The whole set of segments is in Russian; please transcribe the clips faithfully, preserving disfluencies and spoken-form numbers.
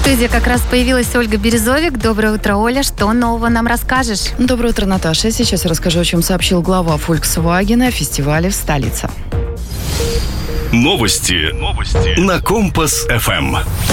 студии как раз появилась Ольга Березовик. Доброе утро, Оля. Что нового нам расскажешь? Доброе утро, Наташа. Сейчас я расскажу, о чем сообщил глава Volkswagen о фестивале в столице. Новости. Новости. На Компас эф эм.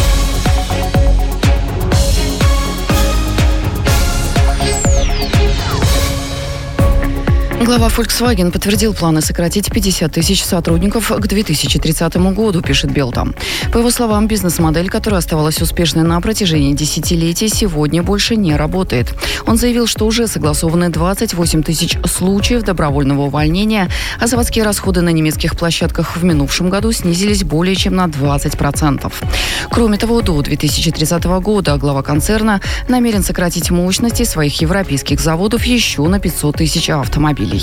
Глава Volkswagen подтвердил планы сократить пятьдесят тысяч сотрудников к две тысячи тридцатому году, пишет Белта. По его словам, бизнес-модель, которая оставалась успешной на протяжении десятилетий, сегодня больше не работает. Он заявил, что уже согласованы двадцать восемь тысяч случаев добровольного увольнения, а заводские расходы на немецких площадках в минувшем году снизились более чем на двадцать процентов. Кроме того, до две тысячи тридцатого года глава концерна намерен сократить мощности своих европейских заводов еще на пятьсот тысяч автомобилей.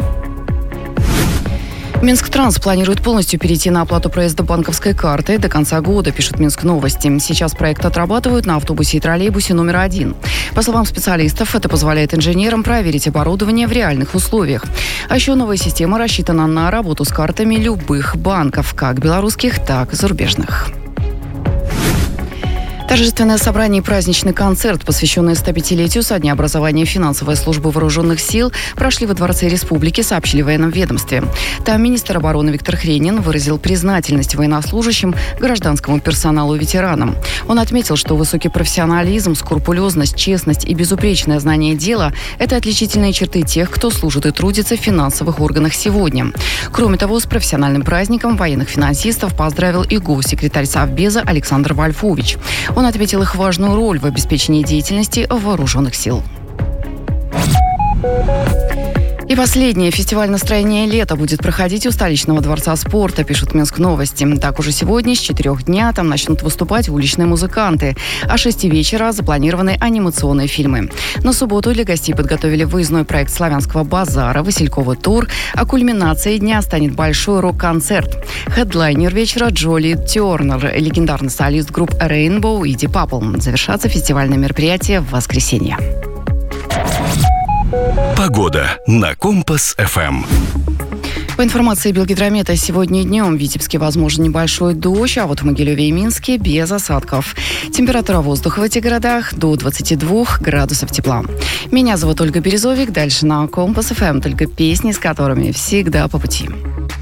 Минсктранс планирует полностью перейти на оплату проезда банковской картой до конца года, пишут Минск Новости. Сейчас проект отрабатывают на автобусе и троллейбусе номер один. По словам специалистов, это позволяет инженерам проверить оборудование в реальных условиях. А еще новая система рассчитана на работу с картами любых банков, как белорусских, так и зарубежных. Торжественное собрание и праздничный концерт, посвященный сто пятилетию со дня образования финансовой службы вооруженных сил, прошли во Дворце Республики, сообщили в военном ведомстве. Там министр обороны Виктор Хренин выразил признательность военнослужащим, гражданскому персоналу и ветеранам. Он отметил, что высокий профессионализм, скрупулезность, честность и безупречное знание дела – это отличительные черты тех, кто служит и трудится в финансовых органах сегодня. Кроме того, с профессиональным праздником военных финансистов поздравил и госсекретарь Совбеза Александр Вольфович. Он отметил их важную роль в обеспечении деятельности вооруженных сил. И последнее. Фестиваль настроения лета будет проходить у столичного дворца спорта, пишут Минск Новости. Так, уже сегодня с четырех дня там начнут выступать уличные музыканты. А с шести вечера запланированы анимационные фильмы. На субботу для гостей подготовили выездной проект славянского базара «Василькова тур», а кульминацией дня станет большой рок-концерт. Хедлайнер вечера Джоли Тернер, легендарный солист групп Rainbow и Deep Purple. Завершатся фестивальное мероприятие в воскресенье. Погода на Компас эф эм. По информации Белгидромета, сегодня днем в Витебске возможен небольшой дождь, а вот в Могилеве и Минске без осадков. Температура воздуха в этих городах до двадцати двух градусов тепла. Меня зовут Ольга Березовик. Дальше на Компас эф эм только песни, с которыми всегда по пути.